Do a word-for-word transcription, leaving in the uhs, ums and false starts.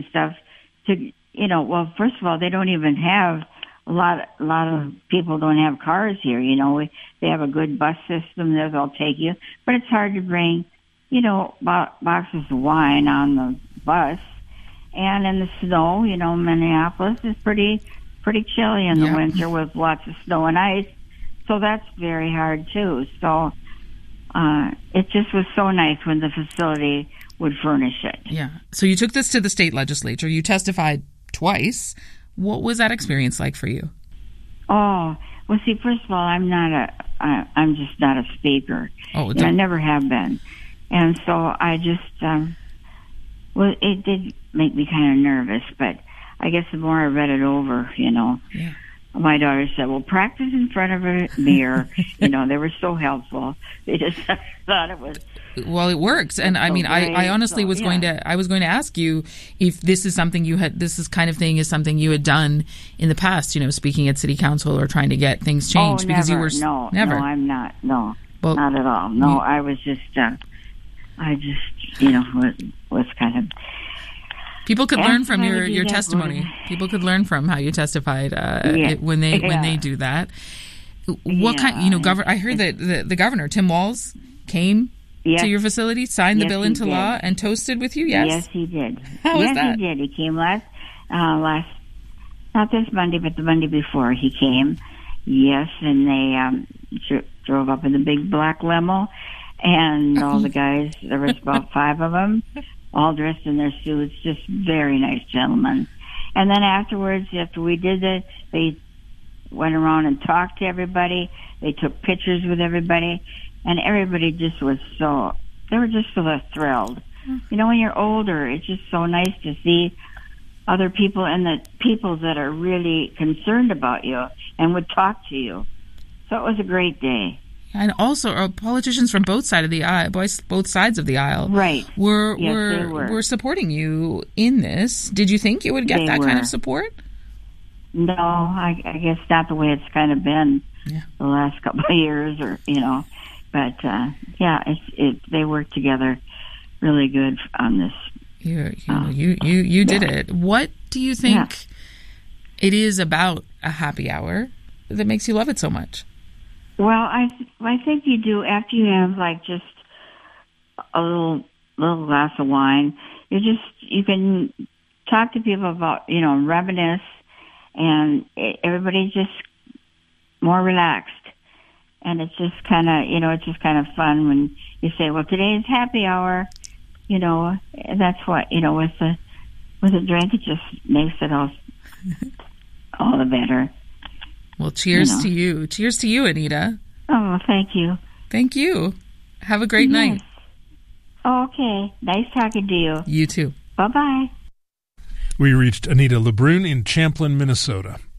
stuff to, you know, well, first of all, they don't even have a lot, a lot of people don't have cars here. You know, we, they have a good bus system that they'll take you, but it's hard to bring, you know, bo- boxes of wine on the bus. And in the snow, you know, Minneapolis is pretty, pretty chilly in the yeah. winter with lots of snow and ice. So that's very hard too. So, uh, it just was so nice when the facility would furnish it. Yeah. So you took this to the state legislature. You testified twice. What was that experience like for you? Oh, well, see, first of all, I'm not a, I, I'm just not a speaker. Oh, and I never have been. And so I just, um, well, it did make me kind of nervous, but I guess the more I read it over, you know, yeah. my daughter said, well, practice in front of a mirror. You know, they were so helpful. They just thought it was. Well, it works. And I mean, I, I honestly so, was yeah. going to, I was going to ask you if this is something you had, this is kind of thing is something you had done in the past, you know, speaking at city council or trying to get things changed oh, because never. you were, no, never. No, I'm not. No, well, not at all. No, you, I was just, uh, I just, you know, was, was kind of. People could learn from your, your your testimony. People could learn from how you testified uh, yeah. it, when they yeah. when they do that. What yeah. kind? You know, governor. I heard that the, the governor Tim Walz came yes. to your facility, signed yes, the bill into did. law, and toasted with you. Yes, yes, he did. How yes, was that? he did. He came last uh, last not this Monday, but the Monday before. He came. Yes, and they um, dr- drove up in the big black limo, and all the guys. There was about five of them. All dressed in their suits, just very nice gentlemen. And then afterwards, after we did it, they went around and talked to everybody. They took pictures with everybody, and everybody just was so, they were just so thrilled. You know, when you're older, it's just so nice to see other people and the people that are really concerned about you and would talk to you. So it was a great day. And also, uh, politicians from both sides of the aisle, both sides of the aisle, right, were yes, were, were were supporting you in this. Did you think you would get they that were. kind of support? No, I, I guess not the way it's kind of been yeah. the last couple of years, or you know. But uh, yeah, it's it. They worked together really good on this. You you uh, you, you, you did yeah. it. What do you think yeah. it is about a happy hour that makes you love it so much? Well, I I think you do after you have like just a little little glass of wine. You just you can talk to people about you know reminisce, and it, everybody's just more relaxed, and it's just kind of you know it's just kind of fun when you say, well, today is happy hour, you know. And that's what you know with the with a drink, it just makes it all all the better. Well, cheers you know. to you. Cheers to you, Anita. Oh, thank you. Thank you. Have a great yes. night. Okay. Nice talking to you. You too. Bye-bye. We reached Anita LeBrun in Champlin, Minnesota.